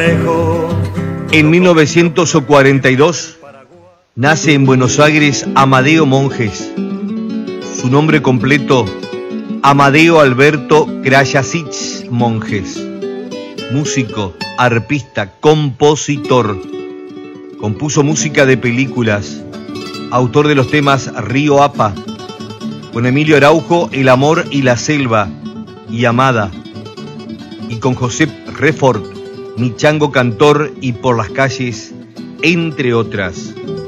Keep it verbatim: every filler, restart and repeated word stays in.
En mil novecientos cuarenta y dos nace en Buenos Aires Amadeo Monjes. Su nombre completo, Amadeo Alberto Krajasic Monjes. Músico, arpista, compositor. Compuso música de películas. Autor de los temas Río Apa, con Emilio Araujo, El amor y la selva y Amada. Y con José Refort, Mi chango cantor y Por las calles, entre otras.